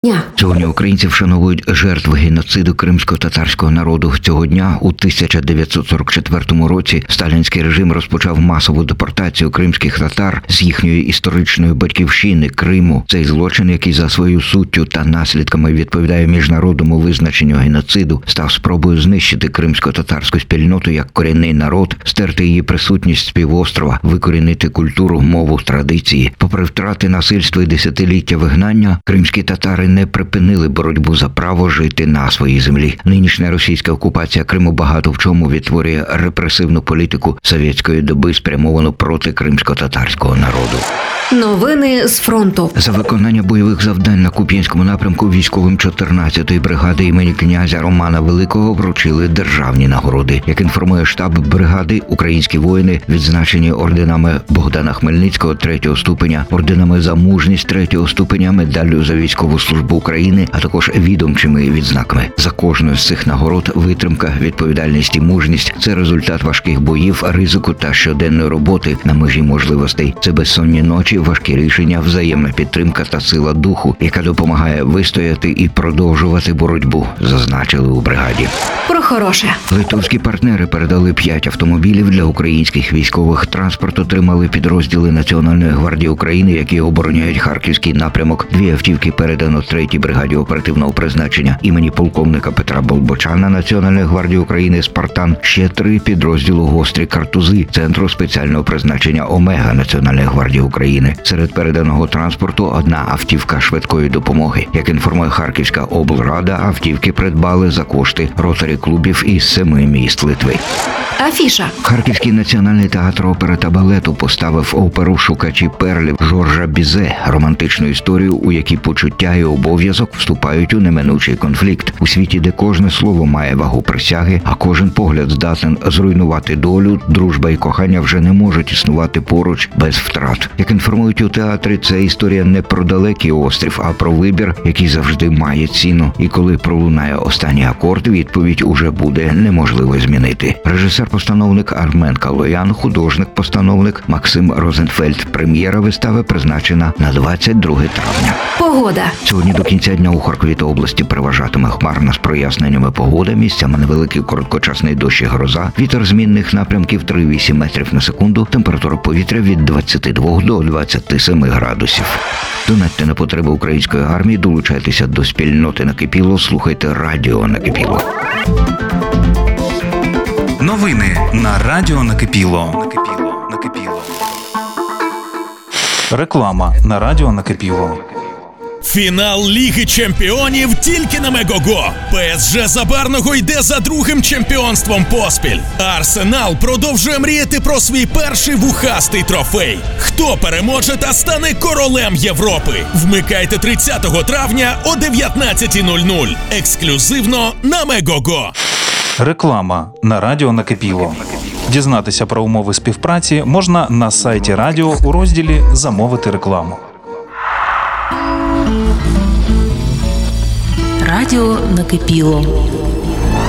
Сьогодні українці вшановують жертв геноциду кримсько-татарського народу. Цього дня у 1944 році сталінський режим розпочав масову депортацію кримських татар з їхньої історичної батьківщини Криму. Цей злочин, який за свою суттю та наслідками відповідає міжнародному визначенню геноциду, став спробою знищити кримсько-татарську спільноту як корінний народ, стерти її присутність з півострова, викорінити культуру, мову, традиції. Попри втрати, насильство і десятиліття вигнання, кримські татари не припинили боротьбу за право жити на своїй землі. Нинішня російська окупація Криму багато в чому відтворює репресивну політику совєтської доби, спрямовану проти кримсько-татарського народу. Новини з фронту. За виконання бойових завдань на Куп'янському напрямку військовим 14-ї бригади імені князя Романа Великого вручили державні нагороди. Як інформує штаб бригади, українські воїни відзначені орденами Богдана Хмельницького 3-го ступеня, орденами за мужність 3-го ступеня, медаллю за військову службу України, а також відомчими відзнаками. За кожною з цих нагород витримка, відповідальність і мужність – це результат важких боїв, ризику та щоденної роботи на межі можливостей. Це безсонні ночі, важкі рішення, взаємна підтримка та сила духу, яка допомагає вистояти і продовжувати боротьбу, зазначили у бригаді. Про хороше. Литовські партнери передали 5 автомобілів для українських військових. Транспорт отримали підрозділи Національної гвардії України, які обороняють Харківський напрямок. 2 автівки передано 3-й бригаді оперативного призначення імені полковника Петра Болбочана Національної гвардії України «Спартан». Ще 3 підрозділу «Гострі картузи» Центру спеціального призначення «Омега» Національної гвардії України. Серед переданого транспорту 1 автівка швидкої допомоги. Як інформує Харківська облрада, автівки придбали за кошти ротарі-клубів із 7 міст Литви. Афіша. Харківський національний театр опери та балету поставив оперу «Шукачі перлів» Жоржа Бізе, романтичну історію, у якій почуття і обов'язок вступають у неминучий конфлікт. У світі, де кожне слово має вагу присяги, а кожен погляд здатен зруйнувати долю, дружба і кохання вже не можуть існувати поруч без втрат. Як інформують у театрі, це історія не про далекий острів, а про вибір, який завжди має ціну. І коли пролунає останній акорд, відповідь уже буде неможливо змінити. Режисер-постановник Армен Калоян, художник-постановник Максим Розенфельд. Прем'єра вистави призначена на 22 травня. Погода. Сьогодні до кінця дня у Харкові та області переважатиме хмарна з проясненнями погода, місцями невеликий короткочасний дощ і гроза, вітер змінних напрямків 3-8 метрів на секунду, температура повітря від 22 до 27 градусів. Донатьте на потреби української армії, долучайтеся до спільноти «Накипіло», слухайте радіо «Накипіло». Новини на радіо «Накипіло». Реклама на радіо «Накипіло». Фінал Ліги Чемпіонів тільки на Мегого. ПСЖ Забарного йде за другим чемпіонством поспіль. Арсенал продовжує мріяти про свій перший вухастий трофей. Хто переможе та стане королем Європи? Вмикайте 30 травня о 19:00. Ексклюзивно на Мегого. Реклама на радіо «Накипіло». Дізнатися про умови співпраці можна на сайті радіо у розділі «Замовити рекламу». Радіо «Накипіло».